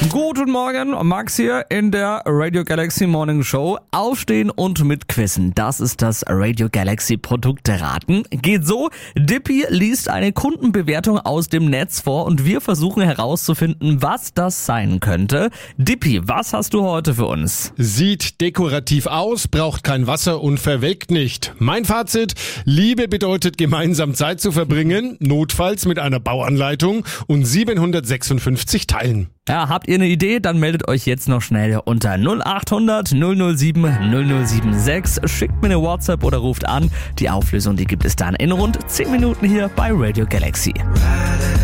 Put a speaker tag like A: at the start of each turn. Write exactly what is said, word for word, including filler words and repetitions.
A: Guten Morgen, Max hier in der Radio Galaxy Morning Show. Aufstehen und mitquissen, das ist das Radio Galaxy Produkteraten. Geht so, Dippy liest eine Kundenbewertung aus dem Netz vor und wir versuchen herauszufinden, was das sein könnte. Dippy, was hast du heute für uns?
B: Sieht dekorativ aus, braucht kein Wasser und verwelkt nicht. Mein Fazit: Liebe bedeutet gemeinsam Zeit zu verbringen, notfalls mit einer Bauanleitung und siebenhundertsechsundfünfzig Teilen.
A: Ja, habt ihr eine Idee? Dann meldet euch jetzt noch schnell unter null acht hundert null null sieben null null sieben sechs. Schickt mir eine WhatsApp oder ruft an. Die Auflösung, die gibt es dann in rund zehn Minuten hier bei Radio Galaxy.